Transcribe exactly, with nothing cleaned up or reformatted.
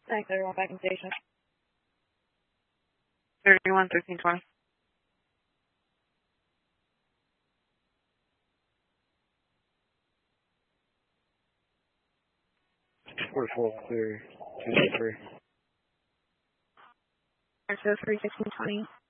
Thanks, everyone. Back in station. thirty-one, thirteen, twenty. forty-four, clear, two three. Two three, sixteen, twenty.